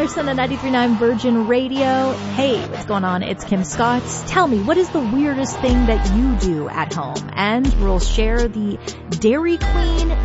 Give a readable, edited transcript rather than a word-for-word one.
Larson at 93.9 Virgin Radio. Hey, what's going on? It's Kim Scott. Tell me, what is the weirdest thing that you do at home? And we'll share the Dairy Queen